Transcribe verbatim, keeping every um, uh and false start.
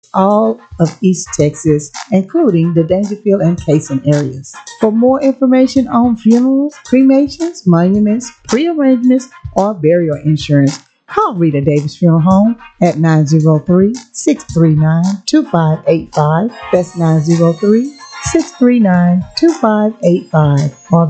all of East Texas, including the Dangerfield and Payson areas. For more information on funerals, cremations, monuments, pre-arrangements, or burial insurance, call Rita Davis Funeral Home at nine zero three, six three nine, two five eight five. That's nine zero three, six three nine, two five eight five. Or